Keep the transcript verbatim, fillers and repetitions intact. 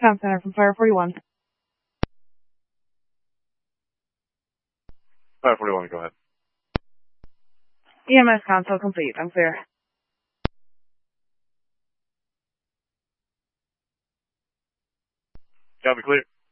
Comm Center from Fire forty-one. Fire forty-one, go ahead. E M S console complete. I'm clear. Copy, clear.